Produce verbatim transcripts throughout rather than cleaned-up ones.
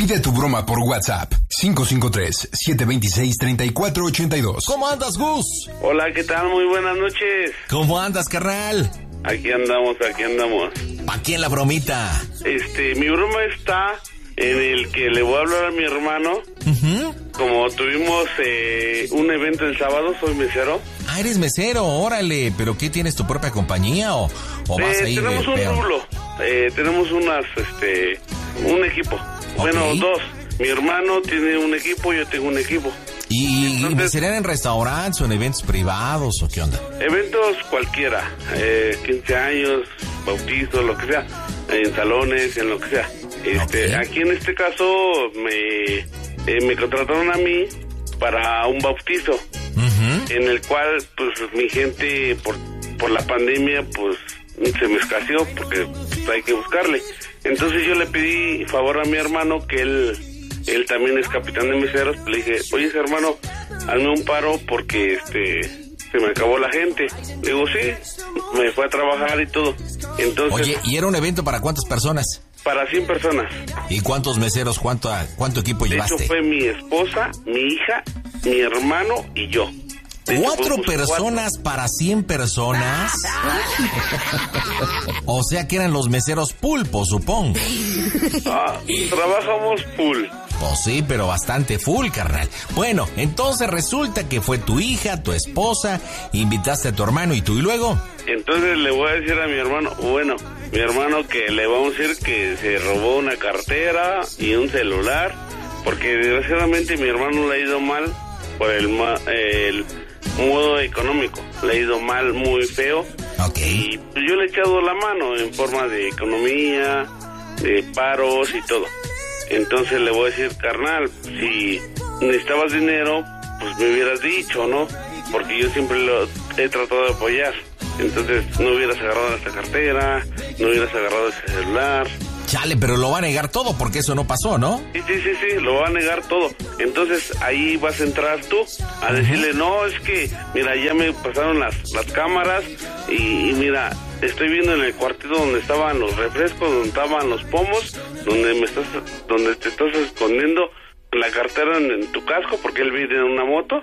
Pide tu broma por WhatsApp. cinco cinco tres, siete dos seis, tres cuatro ocho dos. ¿Cómo andas, Gus? Hola, ¿qué tal? Muy buenas noches. ¿Cómo andas, carnal? Aquí andamos, aquí andamos. ¿Pa' quién la bromita? Este, mi broma está en el que le voy a hablar a mi hermano. Uh-huh. Como tuvimos eh, un evento el sábado, soy mesero. Ah, eres mesero, órale. ¿Pero qué, tienes tu propia compañía o, o vas eh, a ir Tenemos de un peón? rublo. Eh, tenemos unas, este, un equipo. Okay. Bueno, dos. Mi hermano tiene un equipo, yo tengo un equipo. ¿Y, Entonces, y serían en restaurantes o en eventos privados o qué onda? Eventos cualquiera, eh, quince años, bautizo, lo que sea, en salones, en lo que sea. Este, Okay. Aquí en este caso me, eh, me contrataron a mí para un bautizo, Uh-huh. en el cual pues mi gente por, por la pandemia pues se me escaseó porque pues, hay que buscarle. Entonces yo le pedí favor a mi hermano que él... Él también es capitán de meseros. Le dije, oye, hermano, hazme un paro porque este se me acabó la gente. Le digo, sí, me fue a trabajar y todo. Entonces, Oye, ¿y era un evento para cuántas personas? para cien personas. ¿Y cuántos meseros, cuánto, cuánto equipo De llevaste? hecho, fue mi esposa, mi hija, mi hermano y yo. De hecho, ¿Cuatro fuimos personas para cien personas? O sea que eran los meseros pulpo, supongo. cuatro. Ah, trabajamos full. Pues sí, pero bastante full, carnal. Bueno, entonces resulta que fue tu hija, tu esposa, invitaste a tu hermano y tú, y luego... Entonces le voy a decir a mi hermano, bueno, mi hermano que le vamos a decir que se robó una cartera y un celular, porque desgraciadamente mi hermano le ha ido mal por el, ma- el modo económico, le ha ido mal muy feo. Ok. Y pues yo le he echado la mano en forma de economía, de paros y todo. Entonces le voy a decir, carnal, si necesitabas dinero, pues me hubieras dicho, ¿no? Porque yo siempre lo he tratado de apoyar. Entonces no hubieras agarrado esta cartera, no hubieras agarrado ese celular. Chale, pero lo va a negar todo porque eso no pasó, ¿no? Sí, sí, sí, sí, lo va a negar todo. Entonces ahí vas a entrar tú a decirle, no, es que, mira, ya me pasaron las, las cámaras y, y mira, estoy viendo en el cuartito donde estaban los refrescos, donde estaban los pomos, donde me estás, donde te estás escondiendo la cartera en, en tu casco, porque él vive en una moto,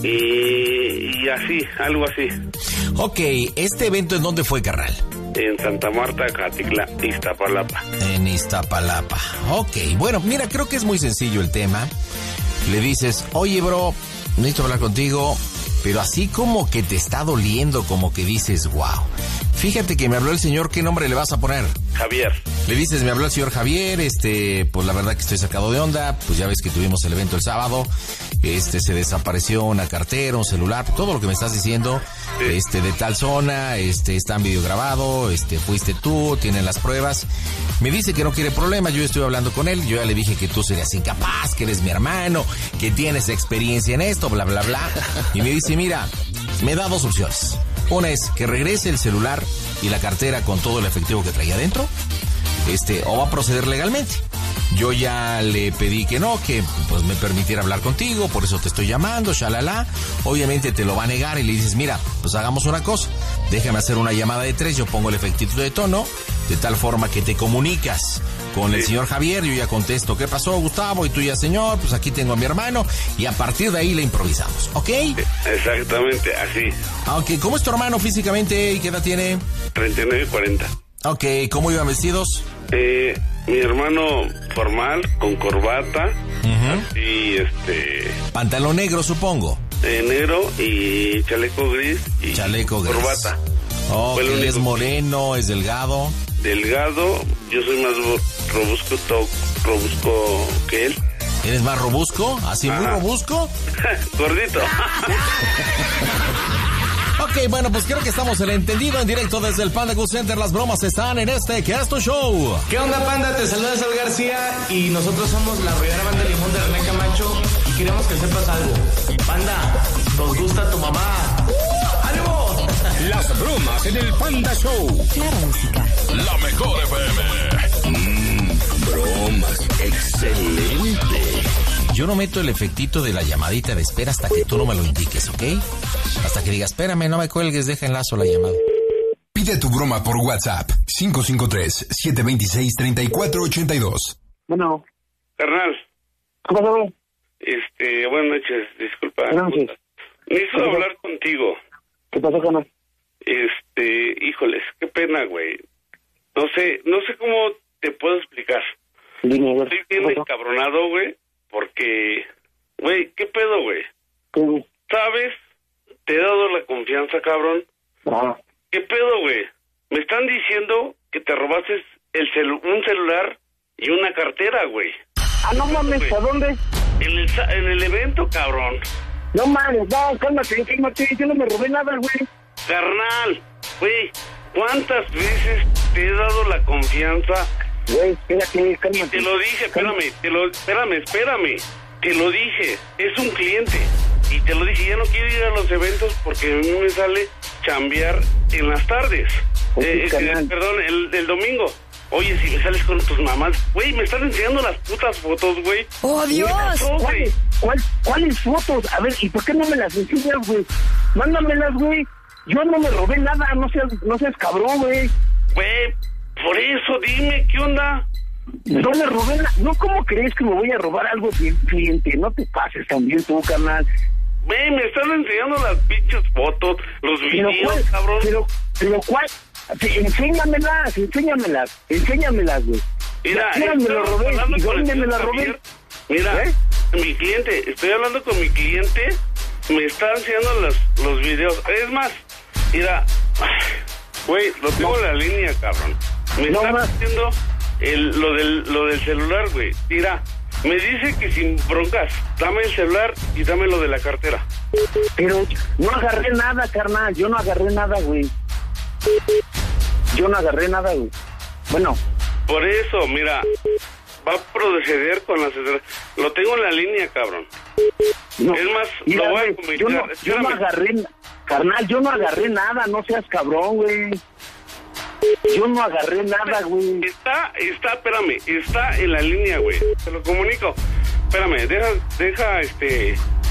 y, y así, algo así. Ok, ¿este evento en dónde fue, carnal? En Santa Marta, Catitla, Iztapalapa. En Iztapalapa. Ok, bueno, mira, creo que es muy sencillo el tema. Le dices, oye, bro, necesito hablar contigo, pero así como que te está doliendo, como que dices, wow. Fíjate que me habló el señor, ¿qué nombre le vas a poner? Javier. Le dices, me habló el señor Javier, este, pues la verdad que estoy sacado de onda, pues ya ves que tuvimos el evento el sábado, este, se desapareció una cartera, un celular, todo lo que me estás diciendo, este, de tal zona, este, está en video grabado, este, fuiste tú, tienen las pruebas. Me dice que no quiere problemas, yo estoy hablando con él, yo ya le dije que tú serías incapaz, que eres mi hermano, que tienes experiencia en esto, bla, bla, bla. Y me dice, mira, me da dos opciones. Una es que regrese el celular y la cartera con todo el efectivo que traía adentro, este, o va a proceder legalmente. Yo ya le pedí que no, que pues me permitiera hablar contigo, por eso te estoy llamando, shalala. Obviamente te lo va a negar y le dices, mira, pues hagamos una cosa, déjame hacer una llamada de tres, yo pongo el efectivo de tono, de tal forma que te comunicas con el señor Javier, yo ya contesto, ¿qué pasó, Gustavo? Y tú ya, señor, pues aquí tengo a mi hermano, y a partir de ahí le improvisamos, ¿ok? Exactamente, así. Ok, ¿cómo es tu hermano físicamente y qué edad tiene? treinta y nueve y cuarenta. Ok, ¿cómo iban vestidos? Eh, mi hermano formal, con corbata, Uh-huh. y este, Pantalón negro, supongo. eh, negro y chaleco gris y Chaleco gris. corbata. Ok, Fue lo único es que- moreno, es delgado. Delgado, yo soy más bo- robusco, to- robusco que él. ¿Eres más robusco? ¿Así muy Ajá. robusco? Gordito. Ok, bueno, pues creo que estamos en el entendido en directo desde el Panda Cool Center. Las bromas están en este que es tu show. ¿Qué onda, Panda? Te saluda Sal García y nosotros somos la Rivera Banda Limón de René Camacho y queremos que sepas algo. Panda, nos gusta tu mamá. ¡Ánimo! Las bromas en el Panda Show. Claro, música. La mejor F M. Mmm, bromas. Excelente. Yo no meto el efectito de la llamadita de espera hasta que tú no me lo indiques, ¿ok? Hasta que digas, espérame, no me cuelgues, deja enlazo la llamada. Pide tu broma por WhatsApp. cinco cinco tres, siete dos seis, tres cuatro ocho dos. Bueno, Carnal. ¿Qué pasó? Este, buenas noches, disculpa. Buenas noches. Necesito hablar contigo. ¿Qué pasó, carnal? Este, híjoles, qué pena, güey. No sé, no sé cómo te puedo explicar. Dime, a ver, Estoy ¿qué bien pasó? encabronado, güey, porque, güey, ¿qué pedo, güey? ¿Qué, güey? ¿Sabes? Te he dado la confianza, cabrón. Ah, ¿Qué pedo, güey? Me están diciendo que te robaste el celu- un celular y una cartera, güey. ah, no mames, ¿a dónde? En el, sa- en el evento, cabrón. No mames, no, cálmate, cálmate, yo no me robé nada, güey. Carnal, güey, ¿cuántas veces te he dado la confianza? Güey, espérate, cálmate. Te lo dije, espérame, te lo, espérame, espérame. Te lo dije, es un cliente. Y te lo dije, ya no quiero ir a los eventos porque a mí me sale chambear en las tardes. Oye, Eh, eh, carnal. perdón, el, el domingo. Oye, si me sales con tus mamás, güey, me están enseñando las putas fotos, güey. ¡Oh, Dios! No, güey. ¿Cuáles, cuál, ¿Cuáles fotos? A ver, ¿y por qué no me las enseñas, güey? Mándamelas, güey. Yo no me robé nada, no seas, no seas cabrón, güey. Güey, por eso dime, ¿qué onda? No me robé nada. No, ¿cómo crees que me voy a robar algo de cliente? No te pases también tú, carnal. Güey, me están enseñando las pinches fotos, los Pero videos, cuál, cabrón. pero, pero cuál, Sí, enséñamelas, enséñamelas, enséñamelas, güey. Mira, ¿A quién me lo estamos robé? hablando ¿Y con dónde el me la señor robé? Javier. Mira, ¿Eh? mi cliente, estoy hablando con mi cliente, me está enseñando los, los videos. Es más, mira, güey, lo tengo en la línea, cabrón. Me No está más. haciendo el, lo, del, lo del celular, güey. Mira, me dice que sin broncas, dame el celular y dame lo de la cartera. Pero no agarré nada, carnal, yo no agarré nada, güey. Yo no agarré nada, güey. Bueno. Por eso, mira, va a proceder con la asesora. Lo tengo en la línea, cabrón. No. Es más, Mira, lo voy a güey, comunicar. yo no, yo no Espérame. agarré, carnal, yo no agarré nada, no seas cabrón, güey. Yo no agarré nada, güey. Está, está, espérame, está en la línea, güey. Te lo comunico. Espérame, deja, deja, este,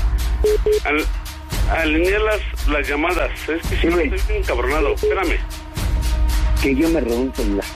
al, alinear las, las llamadas. Es que Sí, sí, güey. estoy bien encabronado. Espérame. Que yo me robé un celular.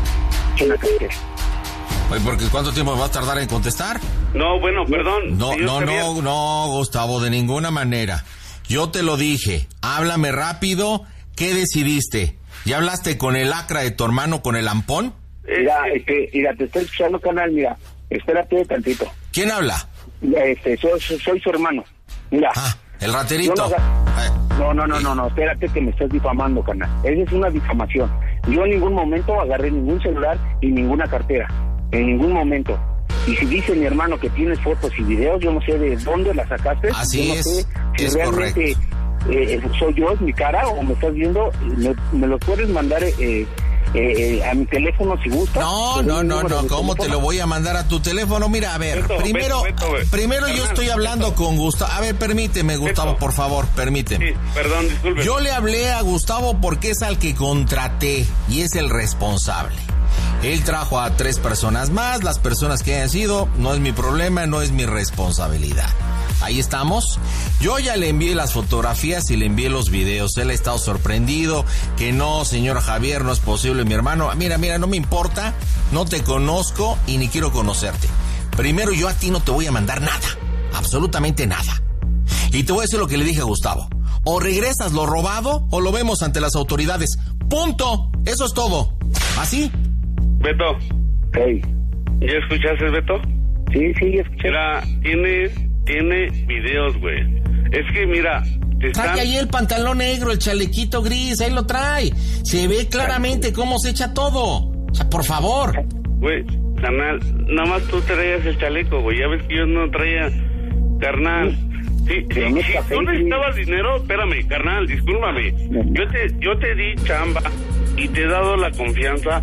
En la cartera. Oye, porque ¿cuánto tiempo va a tardar en contestar? No, bueno, perdón. No, señor no, Javier. no, no, Gustavo, de ninguna manera. Yo te lo dije, háblame rápido, ¿qué decidiste? ¿Ya hablaste con el acra de tu hermano, con el ampón? Eh, Mira, eh, este, mira, te estoy escuchando, canal, mira. Espérate tantito. ¿Quién habla? Este, soy, soy, soy su hermano. Mira. Ah, el raterito. Yo no, Eh, No, no, no, no, no, espérate que me estás difamando, canal. Esa es una difamación. Yo en ningún momento agarré ningún celular y ninguna cartera. En ningún momento. Y si dice mi hermano que tienes fotos y videos, yo no sé de dónde las sacaste. Así yo no es, sé si es realmente eh, soy yo, es mi cara, o me estás viendo. Me, me lo puedes mandar eh, eh, eh, a mi teléfono si gustas. No, Te doy no, mi no, número no, de ¿cómo te teléfono. lo voy a mandar a tu teléfono? Mira, a ver, Beto, primero, Beto, Beto, güey. primero yo Carnal, estoy hablando Beto. con Gustavo. A ver, permíteme, Gustavo, Beto. por favor, permíteme. sí, perdón, disculpe. Yo le hablé a Gustavo porque es al que contraté y es el responsable. Él trajo a tres personas más, las personas que hayan sido, no es mi problema, no es mi responsabilidad. Ahí estamos. Yo ya le envié las fotografías y le envié los videos. Él ha estado sorprendido que no, señor Javier, no es posible, mi hermano. Mira, mira, no me importa, no te conozco y ni quiero conocerte. Primero, yo a ti no te voy a mandar nada, absolutamente nada. Y te voy a decir lo que le dije a Gustavo. O regresas lo robado o lo vemos ante las autoridades. Punto. Eso es todo. ¿Así? Beto, Hey. ¿ya escuchaste, Beto? Sí, sí, escuché. Mira, tiene, tiene videos, güey. Es que, mira, te están... Trae ahí el pantalón negro, el chalequito gris, ahí lo trae. Se ve claramente cómo se echa todo. O sea, por favor. Güey, carnal, nada más tú traías el chaleco, güey. Ya ves que yo no traía, carnal. Sí, Pero sí, no si está tú fake, necesitabas dinero, espérame, carnal, discúlpame. Yo te, yo te di chamba y te he dado la confianza.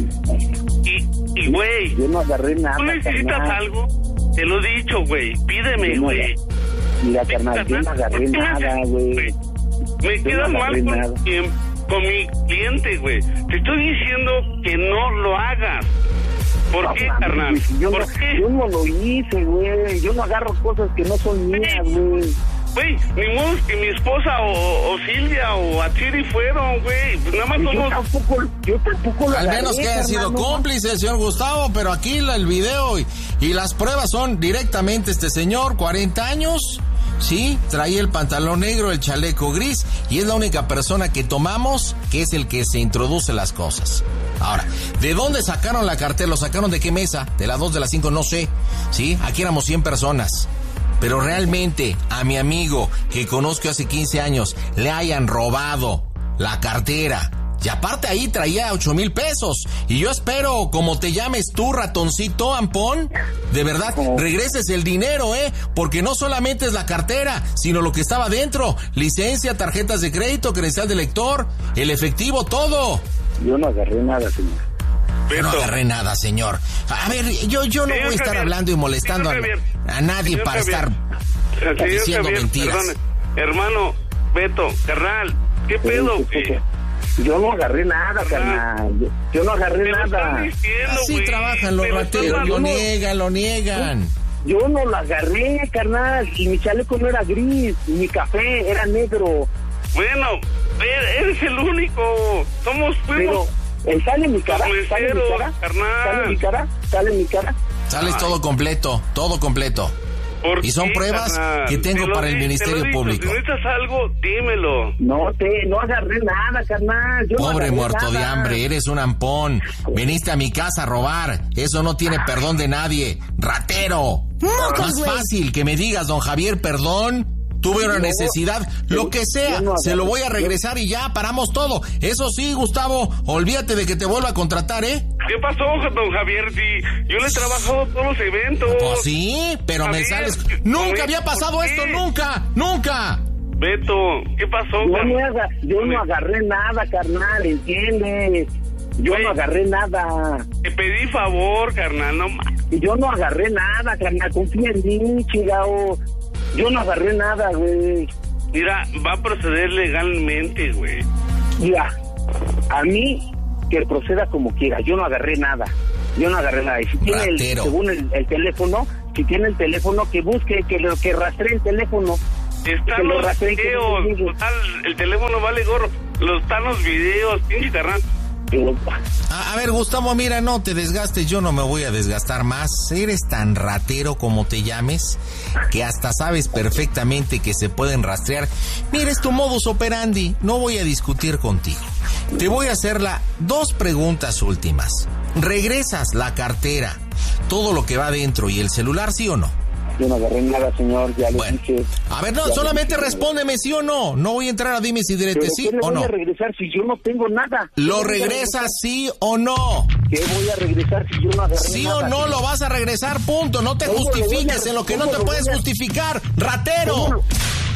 Y, y güey, Yo no agarré nada, tú necesitas carnal. algo, te lo he dicho, güey. Pídeme, Yo no güey. agarré- Mira, carnal, yo no agarré ¿por qué me nada, haces- güey. Me Yo quedas no mal agarré con, nada. quien- con mi cliente, güey. Te estoy diciendo que no lo hagas. ¿Por No qué, mames, carnal? güey, si yo, ¿Por no, qué? yo no lo hice, güey. Yo no agarro cosas que no son mías, güey. güey, ni modo que mi esposa o, o Silvia o Achiri fueron, güey. Pues nada más Yo somos... tampoco, yo tampoco lo Al agarré, menos que haya sido carnal, no. cómplice el señor Gustavo, pero aquí la- el video y, y las pruebas son directamente este señor, cuarenta años, sí, traía el pantalón negro, el chaleco gris, y es la única persona que tomamos que es el que se introduce las cosas. Ahora, ¿de dónde sacaron la cartera? ¿Lo sacaron de qué mesa? ¿De las dos, de las cinco? No sé, sí, aquí éramos cien personas. Pero realmente a mi amigo que conozco hace quince años le hayan robado la cartera. Y aparte ahí traía ocho mil pesos. Y yo espero, como te llames tú, ratoncito Ampón, de verdad, regreses el dinero, ¿eh? Porque no solamente es la cartera, sino lo que estaba dentro. Licencia, tarjetas de crédito, credencial de lector, el efectivo, todo. Yo no agarré nada, señor. Yo no Beto. agarré nada, señor. A ver, yo, yo no Señor voy a estar Javier, hablando y molestando a, señor Javier, a nadie señor para Javier, estar señor diciendo Javier, mentiras. perdone, hermano, Beto, carnal, ¿qué pedo, Sí, sí, güey? sí. Yo no agarré nada, carnal. Yo, yo no agarré Me lo están nada. diciendo, Así güey. trabajan los Me lo están rateros, lo dando. niegan, lo niegan. Yo no lo agarré, carnal. Y mi chaleco no era gris, y mi café era negro. Bueno, e- eres el único. Somos, fuimos. Pero, ¿eh, ¿sale mi cara? Los ¿Sale mi meseros, cara? carnal. ¿Sale mi cara? ¿Sale mi cara? Sales todo completo, todo completo. ¿Por Y son qué, pruebas carnal? que tengo Te lo para el di- Ministerio te lo he dicho, Público. Si necesitas algo, dímelo. No te, no agarré nada, carnal. Yo no Pobre agarré muerto de nada. hambre, eres un ampón. Viniste a mi casa a robar. Eso no tiene perdón de nadie. ¡Ratero! Más fácil que me digas, don Javier, perdón. Tuve una No, necesidad, lo que sea, yo no se lo agarré- voy a regresar y ya, paramos todo. Eso sí, Gustavo, olvídate de que te vuelva a contratar, ¿eh? ¿Qué pasó, don Javier? Si yo le he trabajado todos los eventos. Pues sí, pero me Javier, sales... ¿por ¡Nunca qué? había pasado ¿Por esto, qué? nunca! ¡Nunca! Beto, ¿qué pasó? Yo, no, carnal? aga- yo no agarré nada, carnal, ¿entiendes? Yo Güey. no agarré nada. Te pedí favor, carnal, no más. Yo no agarré nada, carnal. Confía en mí, chingado. Yo no agarré nada, güey. Mira, va a proceder legalmente, güey. Mira, a mí que proceda como quiera. Yo no agarré nada. Yo no agarré nada. Y si tiene, el, Ratero. según el, el teléfono, si tiene el teléfono, que busque, que, lo, que rastree el teléfono. Que Están lo los rastree, que no me videos. llegue. Total, el teléfono vale gorro. Los, están los videos, pinche carnal. Pero, A, a ver, Gustavo, mira, no te desgastes, yo no me voy a desgastar más. Eres tan ratero como te llames, que hasta sabes perfectamente que se pueden rastrear. Mira, es tu modus operandi, no voy a discutir contigo. Te voy a hacer la dos preguntas últimas. ¿Regresas la cartera, todo lo que va adentro y el celular, sí o no? yo no agarré nada, señor. Ya le Bueno, dije. a ver, no, Ya solamente le dije. respóndeme sí o no. No voy a entrar a dimes y ¿Pero diretes, sí qué le o voy no. a regresar si yo no tengo nada? ¿Lo ¿Qué voy a regresas sí o no? ¿Qué voy a regresar si yo no agarré Sí nada? o no lo vas a regresar, punto. No te ¿Cómo lo voy a- justifiques en lo que no cómo te lo puedes voy a- justificar, ¿Cómo ratero. lo,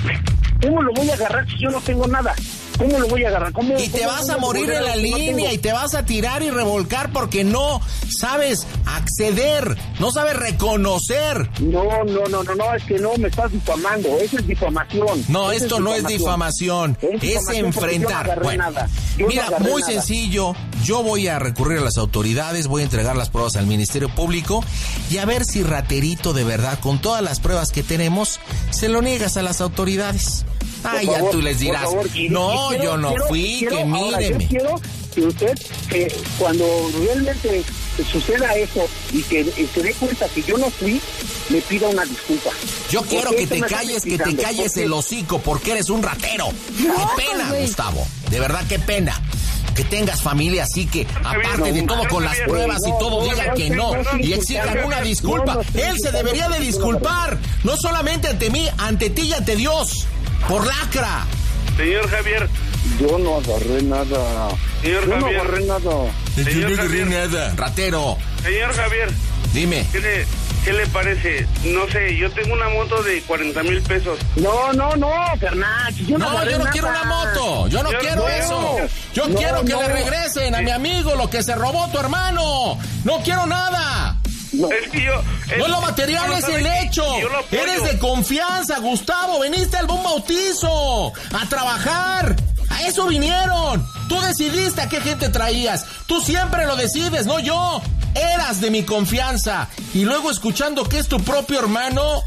¿Cómo lo voy a agarrar si yo no tengo nada? ¿Cómo lo voy a agarrar? ¿Cómo, Y te cómo vas voy a morir volver en la lo que no línea tengo? y te vas a tirar y revolcar porque no sabes acceder, no sabes reconocer. No, no, no, no, no, es que no, me estás difamando, eso es difamación. No, Eso esto no es difamación, Es es difamación porque yo no enfrentar. agarré Bueno, nada. Yo no mira, agarré muy nada. sencillo, yo voy a recurrir a las autoridades, voy a entregar las pruebas al Ministerio Público y a ver si raterito de verdad, con todas las pruebas que tenemos, se lo niegas a las autoridades. Ay, Por ya favor, tú les por dirás, favor, y- no, y quiero- yo no quiero- fui, quiero- que ahora, míreme. Yo quiero que usted, que cuando realmente suceda eso y que y se dé cuenta que yo no fui, me pida una disculpa. Yo quiero Porque que esto te me está calles, que te criticando, calles porque- el hocico, porque eres un ratero. Qué pena, Gustavo. De verdad, qué pena. Que tengas familia así que, aparte de todo con las pruebas y todo, diga que no y exijan una disculpa. Él se debería de disculpar, no solamente ante mí, ante ti y ante Dios, por lacra. Señor Javier, Yo no agarré nada. Señor yo no Javier. agarré nada. Señor Javier. nada. Ratero, señor Javier, dime. ¿qué le, qué le parece? No sé, yo tengo una moto de cuarenta mil pesos. No, no, no, carnal. Yo no, No, agarré yo no nada. quiero una moto, yo no Yo quiero no. eso. Yo No, quiero que no. le regresen a mi amigo lo que se robó tu hermano. No quiero nada. No. Es que yo... No es- lo material, yo es sabe el que hecho. yo lo apoyo. Eres de confianza, Gustavo. Veniste al buen bautizo a trabajar. A eso vinieron. Tú decidiste a qué gente traías. Tú siempre lo decides, no yo. Eras de mi confianza. Y luego escuchando que es tu propio hermano,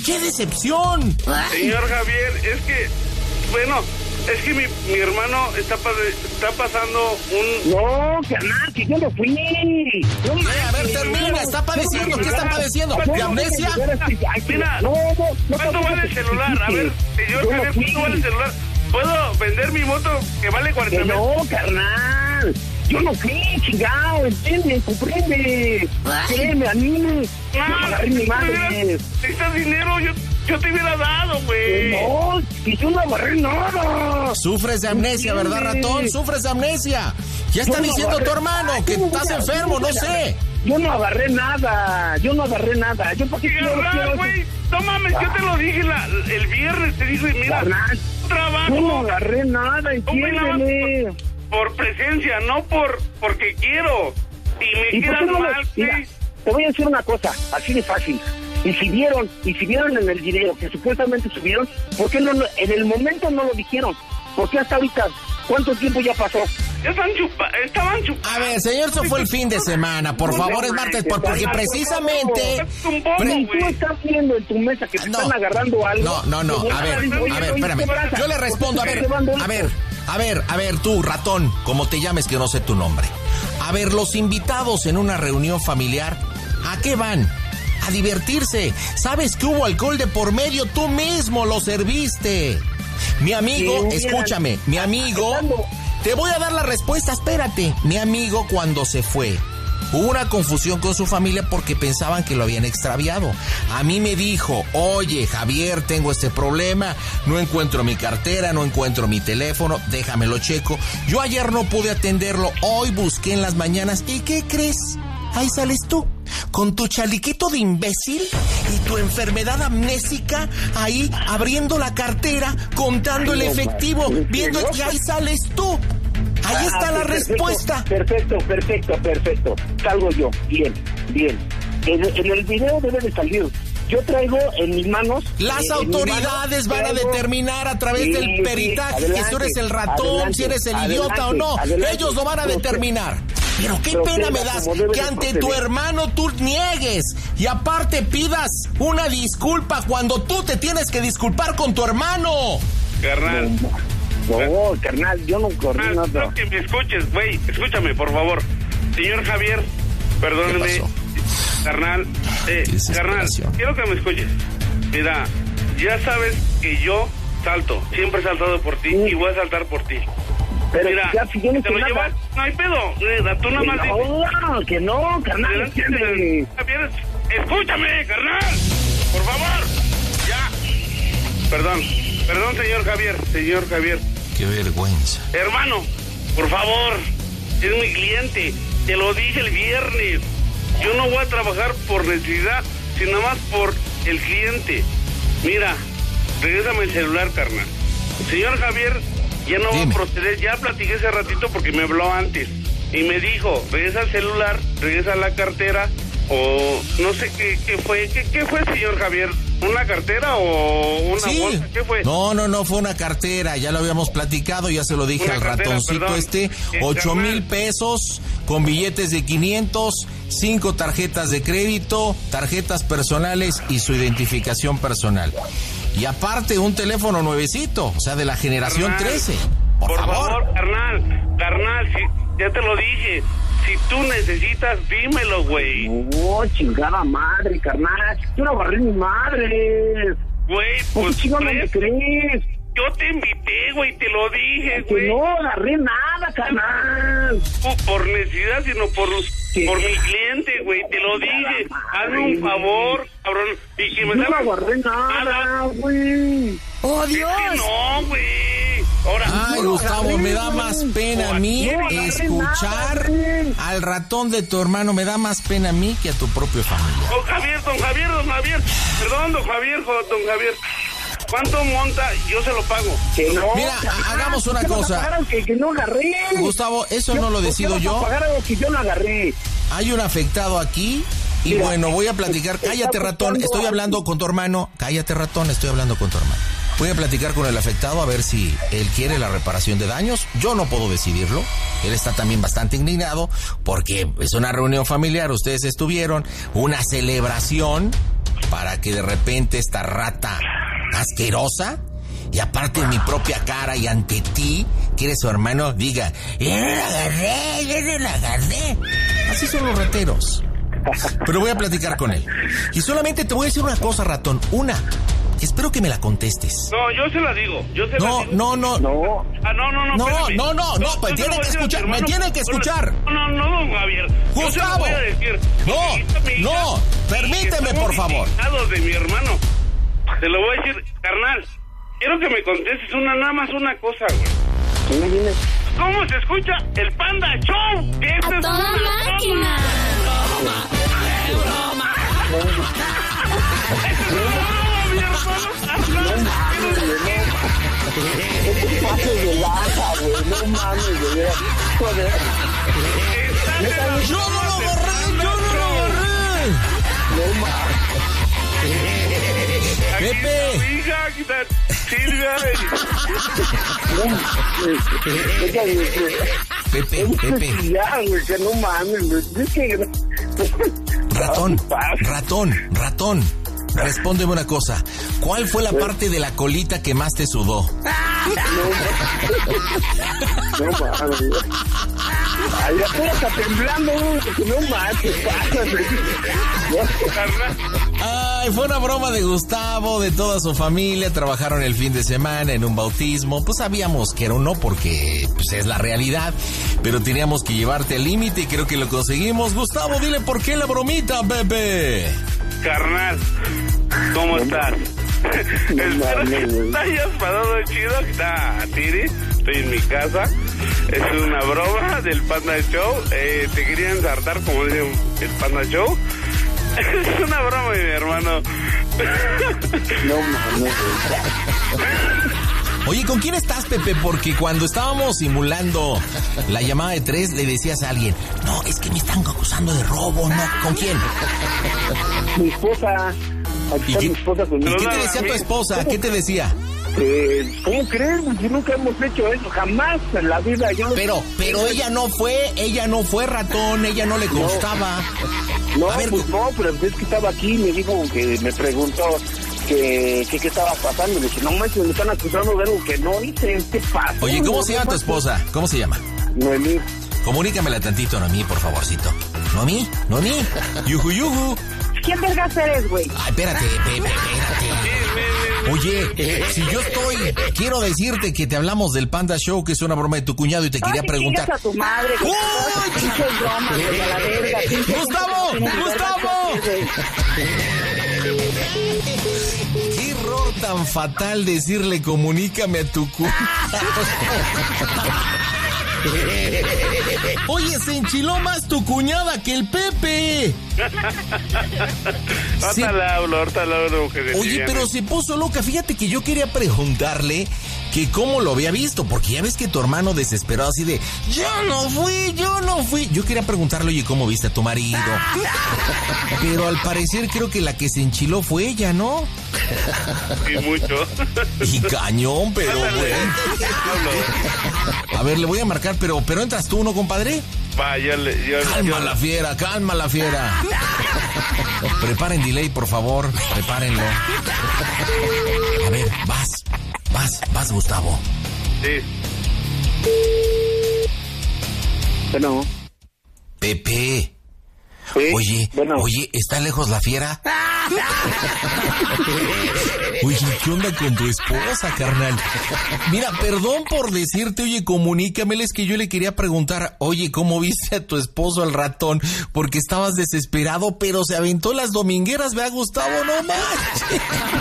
¡Qué decepción! Señor Javier, es que, bueno, es que mi, mi hermano está, está pasando un... No, carnal, que yo no fui. No, eh, a ver, termina, está padeciendo, ¿qué está padeciendo? ¿De amnesia? Mira, no, no, no, ¿cuánto vale el celular? A ver, señor Javier, ¿cuánto vale el celular? ¿Puedo vender mi moto que vale cuarenta mil? No, carnal. Yo no fui, chingado, entiende, comprende. Créeme, a mí. No, agarré mi madre. Necesitas dinero, yo, yo te hubiera dado, güey. No, si yo no agarré nada. Sufres de amnesia, ¿verdad, ratón? Sufres de amnesia. Ya está diciendo tu hermano que estás enfermo, no sé. Yo no agarré nada, yo no agarré nada. Yo porque quiero, quiero, güey. No mames, yo te lo dije la, el viernes, te dije, mira, carnal, trabajo. Yo no agarré nada, entiéndeme. Por, por presencia, no por porque quiero. Y me quedas no mal, lo, mira, te voy a decir una cosa, así de fácil. Y si vieron, y si vieron en el video que supuestamente subieron, ¿por qué no, en el momento no lo dijeron? ¿Por qué hasta ahorita? ¿Cuánto tiempo ya pasó? Estaban chupa, estaban chupando. A ver, señor, eso fue el fin de semana. Por favor, es martes, porque precisamente... Pre tú estás viendo en tu mesa que te no, están agarrando algo. No, no, no. A ver, a ver, espérame. Yo le respondo, a ver, a ver, a ver, a ver, tú, ratón, como te llames, que no sé tu nombre. A ver, los invitados en una reunión familiar, ¿a qué van? A divertirse. ¿Sabes que hubo alcohol de por medio? Tú mismo lo serviste. Mi amigo, sí, escúchame, mi amigo, te voy a dar la respuesta, espérate. Mi amigo cuando se fue, hubo una confusión con su familia porque pensaban que lo habían extraviado. A mí me dijo, oye, Javier, tengo este problema, no encuentro mi cartera, no encuentro mi teléfono, déjamelo checo. Yo ayer no pude atenderlo, hoy busqué en las mañanas, ¿y qué crees? Ahí sales tú, con tu chaliquito de imbécil y tu enfermedad amnésica, ahí abriendo la cartera, contando el efectivo, viendo y ahí sales tú. Ahí está la respuesta. Perfecto, perfecto, perfecto. Salgo yo, bien, bien. En, en el video debe de salir. Yo traigo en mis manos... Las eh, autoridades van traigo, a determinar a través sí, del peritaje sí, adelante, si tú eres el ratón, adelante, si eres el adelante, idiota o no. Adelante, Ellos lo van a determinar. Pero qué proceda, pena me das que ante tu hermano tú niegues y aparte pidas una disculpa cuando tú te tienes que disculpar con tu hermano. Carnal. No, no carnal, yo no corrí nada. No, que me escuches, güey, escúchame, por favor. Señor Javier, perdóneme. Carnal, eh, carnal, quiero que me escuches. Mira, ya sabes que yo salto, siempre he saltado por ti sí. y voy a saltar por ti. Pero mira, ya, si yo no te lo llevas, no hay pedo. Mira, tú nada más no, dices. Que no, carnal. Que Javier, escúchame, carnal. Por favor. Ya. Perdón, perdón, señor Javier, señor Javier. Qué vergüenza. Hermano, por favor, es mi cliente. Te lo dije el viernes. Yo no voy a trabajar por necesidad, sino más por el cliente. Mira, regrésame el celular, carnal. Señor Javier, ya no Dime. voy a proceder. Ya platiqué ese ratito porque me habló antes. Y me dijo, regresa el celular, regresa la cartera, o no sé qué, qué fue. ¿Qué, ¿Qué fue, señor Javier? ¿Una cartera o una sí. bolsa? ¿Qué fue? No, no, no, fue una cartera. Ya lo habíamos platicado, ya se lo dije una al cartera, ratoncito perdón. este. Ocho mil pesos con billetes de quinientos, cinco tarjetas de crédito, tarjetas personales y su identificación personal. Y aparte un teléfono nuevecito, o sea, de la generación carnal, trece. Por, por favor. favor, carnal, carnal, si, ya te lo dije. Si tú necesitas, dímelo, güey. No, chingada madre, carnal. Yo no agarré mi madre. Güey, pues... ¿Qué chingada me crees? Yo te invité, güey, te lo dije, güey. Que no agarré nada, carnal. No por necesidad, sino por, por mi cliente, güey, te lo dije. Hazme un favor, cabrón. Y que me no agarré nada, güey. ¡Oh, Dios! Es que no, güey. Ahora, Ay, no, Gustavo, agarré, me da más pena a mí no escuchar nada, al ratón de tu hermano. Me da más pena a mí que a tu propio familia. Don Javier, don Javier, don Javier. Perdón, don Javier, don Javier. ¿Cuánto monta? Yo se lo pago. Que no, Mira, ah, hagamos una cosa. Que, que no agarré. Gustavo, eso yo, no lo decido yo. Pagar algo que yo no agarré. Hay un afectado aquí y Mira, bueno, voy a platicar. Cállate, ratón, estoy hablando con tu hermano. Cállate, ratón, estoy hablando con tu hermano. Voy a platicar con el afectado a ver si él quiere la reparación de daños. Yo no puedo decidirlo. Él está también bastante indignado porque es una reunión familiar. Ustedes estuvieron, una celebración para que de repente esta rata asquerosa, y aparte en mi propia cara y ante ti, que eres su hermano, diga, ¡yo no la agarré, yo no la agarré! Así son los rateros. Pero voy a platicar con él. Y solamente te voy a decir una cosa, ratón, una. Espero que me la contestes. No, yo se la digo, yo se no, la digo. No, no, no. Ah, no, no, no, no. espérame. No, no, no, no, pues tiene que escuchar, me tiene que escuchar. No, no, no, don Javier. Gustavo. Yo se lo voy a decir. No, Mi hija, mi hija, no, permíteme, estamos por favor. indignados de mi hermano. Te lo voy a decir, carnal. Quiero que me contestes una, nada más una cosa, güey. ¿Cómo se escucha el Panda Show? Que este ¡A es toda una máquina! broma. ¡Es broma! ¡Es broma, mi hermano! No mames, güey. Joder. Yo no lo agarré, yo no lo agarré. No mames. Aquí Pepe. está mi hija, aquí está Silvia. Pepe, Pepe. Ya, güey, que no mames, güey. Es que... Ratón, ratón, ratón. Respóndeme una cosa. ¿Cuál fue la parte de la colita que más te sudó? No mames. Ay, la pura está temblando, güey. No mames, pasa, Ay, fue una broma de Gustavo, de toda su familia. Trabajaron el fin de semana en un bautismo. Pues sabíamos que era un no porque pues, es la realidad. Pero teníamos que llevarte al límite y creo que lo conseguimos. Gustavo, dile por qué la bromita, Pepe. Carnal, ¿cómo estás? Espero que te hayas pasado chido. Está Tiri, estoy en mi casa. Es una broma del Panda Show. Eh, te quería ensartar, como dice el Panda Show. Es una broma, mi hermano. No mames. Oye, ¿con quién estás, Pepe? Porque cuando estábamos simulando la llamada de tres, le decías a alguien, no, es que me están acusando de robo, ¿no? ¿Con quién? Mi esposa. Aquí ¿Y está qué, mi esposa ¿y conmigo. qué te decía tu esposa? ¿Qué te decía? Eh, ¿Cómo crees? Si nunca hemos hecho eso, jamás en la vida. Yo no... Pero, pero ella no fue, ella no fue, ratón, ella no le constaba. No, A ver, pues no, pero es que estaba aquí y me dijo que me preguntó que qué estaba pasando. Le dije, no manches, me están acusando de algo que no hice. ¿Qué pasa? Oye, ¿cómo No, se llama no tu pasa. esposa? ¿Cómo se llama? Noemí. Comunícamela tantito, Noemí, por favorcito. Noemí, Noemí, yuju, yuju. ¿Quién vergas eres, güey? Ay, espérate, Pepe, espérate. Oye, si yo estoy, quiero decirte que te hablamos del Panda Show, que es una broma de tu cuñado y te quería Ay, preguntar. chingas a tu madre, que ¡Uy! todas tus pinches bromas, güey, a la verga, pinche ¡Gustavo! gente que no tiene ¡Gustavo! vergas que hacer, güey. Qué error tan fatal decirle comunícame a tu cu... Oye, se enchiló más tu cuñada que el Pepe. Ahorita Sí. le hablo, ahorita le hablo. Que se Oye, sigan. pero se puso loca. Fíjate que yo quería preguntarle que cómo lo había visto, porque ya ves que tu hermano desesperado así de, yo no fui, yo no fui. Yo quería preguntarle, oye, ¿cómo viste a tu marido? Pero al parecer creo que la que se enchiló fue ella, ¿no? Sí, mucho. Y cañón, pero Ándale. güey. Hablo. A ver, le voy a marcar, pero, pero entras tú, ¿no, compadre? Va, yo le... Yo, Calma yo- la fiera, calma la fiera. Preparen delay, por favor, prepárenlo. A ver, vas, vas, vas, Gustavo. Sí. Bueno. Pepe. ¿Sí? Oye, Bueno. oye, ¿está lejos la fiera? Oye, ¿qué onda con tu esposa, carnal? Mira, perdón por decirte, oye, comunícamele, es que yo le quería preguntar, oye, ¿cómo viste a tu esposo, el ratón? Porque estabas desesperado, pero se aventó las domingueras, vea, Gustavo, no manches.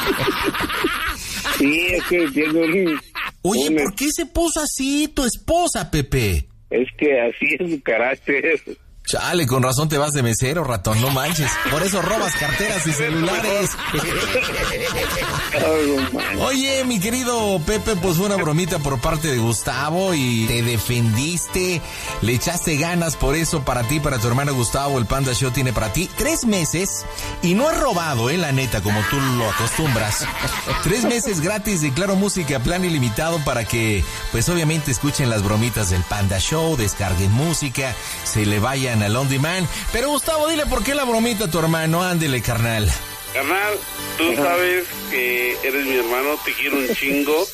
Sí, es que tiene un... Oye, un- ¿por qué se puso así tu esposa, Pepe? Es que así es su carácter. Chale, con razón te vas de mesero, ratón, no manches. Por eso robas carteras y celulares. Ay, no manches. Oye, mi querido Pepe, pues fue una bromita por parte de Gustavo y te defendiste, le echaste ganas, por eso para ti, para tu hermano Gustavo, el Panda Show tiene para ti tres meses y no es robado, eh, la neta, como tú lo acostumbras. Tres meses gratis de Claro Música, plan ilimitado para que, pues obviamente escuchen las bromitas del Panda Show, descarguen música, se le vayan al On Demand. Pero Gustavo, dile por qué la bromita a tu hermano, ándele, carnal. Carnal, tú Ajá. sabes que eres mi hermano, te quiero un chingo